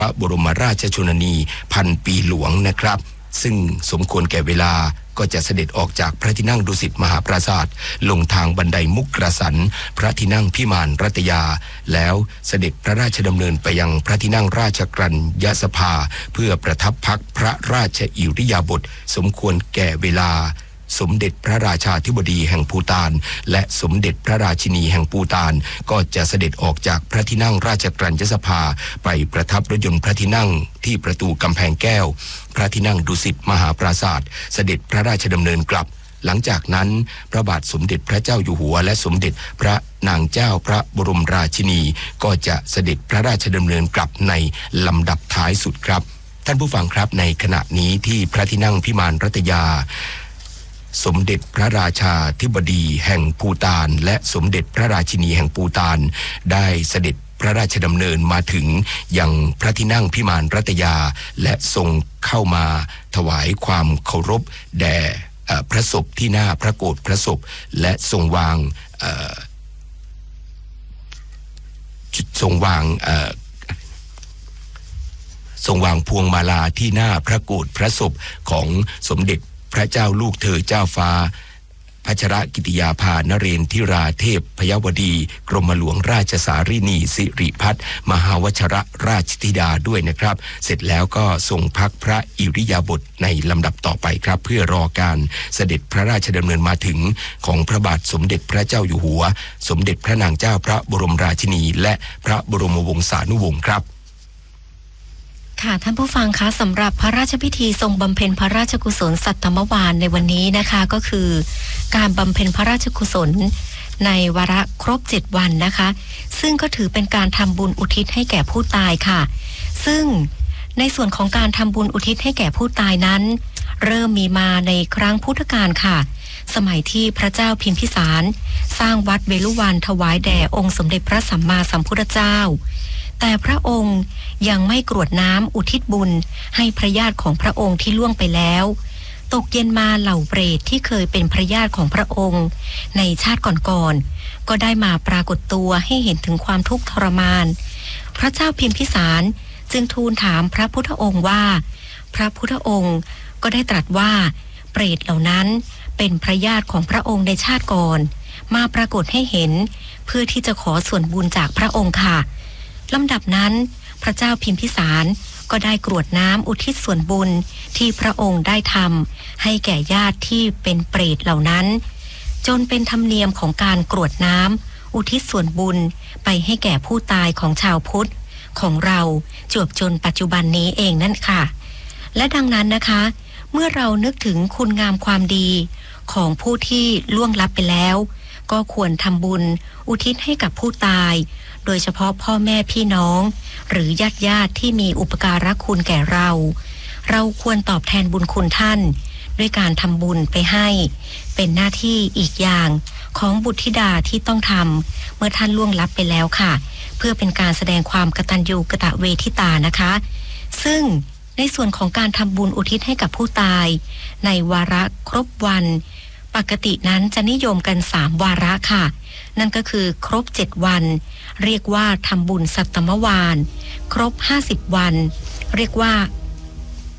พระบรมราชชนนีพันปีหลวงนะครับซึ่งสมควรแก่เวลาก็จะเสด็จออกจากพระที่นั่งดุสิตมหาปราสาทลงทางบันไดมุกกระสันพระที่นั่งพิมานรัตยาแล้วเสด็จพระราชดำเนินไปยังพระที่นั่งราชกรัญยสภาเพื่อประทับพักพระราชอิริยาบถสมควรแก่เวลาสมเด็จพระราชาธิบดีแห่งภูฏานและสมเด็จพระราชินีแห่งภูฏานก็จะเสด็จออกจากพระที่นั่งราชกรัญยสภาไปประทับรถยนต์พระที่นั่งที่ประตูกำแพงแก้วพระที่นั่งดุสิตมหาปราสาทเสด็จพระราชดำเนินกลับหลังจากนั้นพระบาทสมเด็จพระเจ้าอยู่หัวและสมเด็จพระนางเจ้าพระบรมราชินีก็จะเสด็จพระราชดำเนินกลับในลำดับท้ายสุดครับท่านผู้ฟังครับในขณะนี้ที่พระที่นั่งพิมานรัตยาสมเด็จพระราชาธิบดีแห่งภูฏานและสมเด็จพระราชินีแห่งภูฏานได้เสด็จพระราชดำเนินมาถึงยังพระที่นั่งพิมานรัตยาและทรงเข้ามาถวายความเคารพแด่พระศพที่หน้าพระโกฐพระศพและทรงวางพวงมาลาที่หน้าพระโกฐพระศพของสมเด็จพระเจ้าลูกเธอเจ้าฟ้าพัชรกิติยาภานเรนทิราเทพพยวดีกรมหลวงราชสารินีสิริพัฒน์มหาวชรราชธิดาด้วยนะครับเสร็จแล้วก็ทรงพักพระอิริยาบถในลำดับต่อไปครับเพื่อรอการเสด็จพระราชดำเนินมาถึงของพระบาทสมเด็จพระเจ้าอยู่หัวสมเด็จพระนางเจ้าพระบรมราชินีและพระบรมวงศานุวงศ์ครับค่ะท่านผู้ฟังคะสำหรับพระราชพิธีทรงบำเพ็ญพระราชกุศลสัตตมวานในวันนี้นะคะก็คือการบำเพ็ญพระราชกุศลในวาระครบ7วันนะคะซึ่งก็ถือเป็นการทำบุญอุทิศให้แก่ผู้ตายค่ะซึ่งในส่วนของการทำบุญอุทิศให้แก่ผู้ตายนั้นเริ่มมีมาในครั้งพุทธกาลค่ะสมัยที่พระเจ้าพิมพิสารสร้างวัดเวลุวันถวายแด่องค์สมเด็จพระสัมมาสัมพุทธเจ้าแต่พระองค์ยังไม่กรวดน้ำอุทิศบุญให้พระญาติของพระองค์ที่ล่วงไปแล้วตกเย็นมาเหล่าเปรตที่เคยเป็นพระญาติของพระองค์ในชาติก่อนๆก็ได้มาปรากฏตัวให้เห็นถึงความทุกข์ทรมานพระเจ้าพิมพิสารจึงทูลถามพระพุทธองค์ว่าพระพุทธองค์ก็ได้ตรัสว่าเปรตเหล่านั้นเป็นพระญาติของพระองค์ในชาติก่อนมาปรากฏให้เห็นเพื่อที่จะขอส่วนบุญจากพระองค์ค่ะลำดับนั้นพระเจ้าพิมพิสารก็ได้กรวดน้ำอุทิศส่วนบุญที่พระองค์ได้ทำให้แก่ญาติที่เป็นเปรตเหล่านั้นจนเป็นธรรมเนียมของการกรวดน้ำอุทิศส่วนบุญไปให้แก่ผู้ตายของชาวพุทธของเราจวบจนปัจจุบันนี้เองนั่นค่ะและดังนั้นนะคะเมื่อเรานึกถึงคุณงามความดีของผู้ที่ล่วงลับไปแล้วก็ควรทำบุญอุทิศให้กับผู้ตายโดยเฉพาะพ่อแม่พี่น้องหรือญาติที่มีอุปการะคุณแก่เราควรตอบแทนบุญคุณท่านด้วยการทำบุญไปให้เป็นหน้าที่อีกอย่างของบุตรธิดาที่ต้องทำเมื่อท่านล่วงลับไปแล้วค่ะเพื่อเป็นการแสดงความกตัญญูกตเวทิตานะคะซึ่งในส่วนของการทำบุญอุทิศให้กับผู้ตายในวาระครบวันปกตินั้นจะนิยมกัน3วาระค่ะนั่นก็คือครบ7วันเรียกว่าทำบุญสัตตมวานครบ50วันเรียกว่า